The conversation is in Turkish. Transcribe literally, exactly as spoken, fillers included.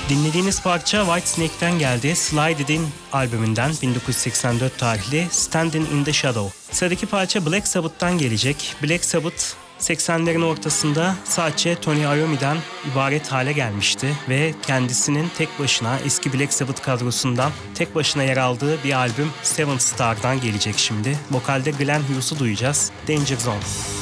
Dinlediğiniz parça Whitesnake'ten geldi. Slide It In albümünden bin dokuz yüz seksen dört tarihli Standing in the Shadow. Sıradaki parça Black Sabbath'tan gelecek. Black Sabbath seksenlerin ortasında sadece Tony Iommi'den ibaret hale gelmişti ve kendisinin tek başına eski Black Sabbath kadrosundan tek başına yer aldığı bir albüm Seven Star'dan gelecek şimdi. Vokalde Glenn Hughes'u duyacağız. Danger Zone.